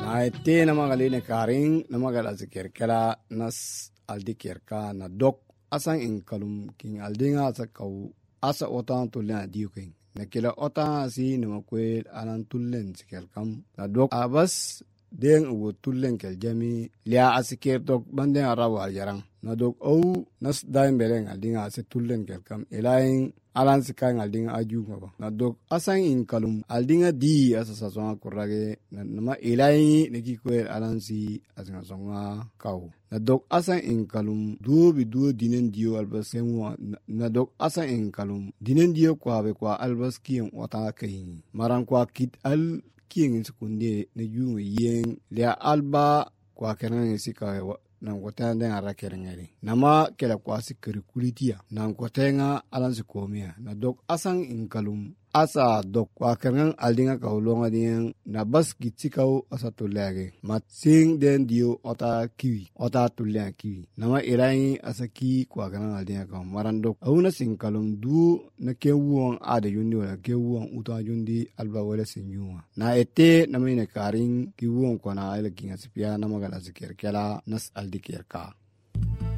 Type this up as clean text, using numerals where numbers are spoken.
na ete na magaline karing na magala zikirkela nas aldikirka na dok asan in kalum king aldinga asa kau asa otan tulen adiuking na kila otan asi na makwel alan tulen zikirkam na dok abas den uwo tulen kel jami lia asikir dok banden arawa jarang na dok au nas daim beleng aldinga asa tulen kelkam elaing alan sikai aldinga aju ngaba na dok asan in kalum aldinga di asa sasonga kurage na nama elaing neki kwel alan si asanga songa kau na dok asan in kalum duo dinen dio albas semwa na dok asan in kalum dinen dio kwa be kwa albas kiyong wata kai maran kwa kit al kiyeng sekunde na jungo yeng lia alba kwa kenan sika nan koten den ara kerengeri nama kela kwa sikiri kulitia nan kotenga alan sikomia na dok asan in kalum asa dok kwa kenan aldinga kaulonga dien na bas gitsikau asa tulage mat sing den dio ota tulya kiwi nama irai asa ki kwa kenan aldinga ka marandok auna sing kalum du na kewuang ade yundi wala kewuang uta yundi alba wala sinjuma na ete nama ine karing kiwuang kona ala kinga sipia nama gala zikir kela nas aldikirka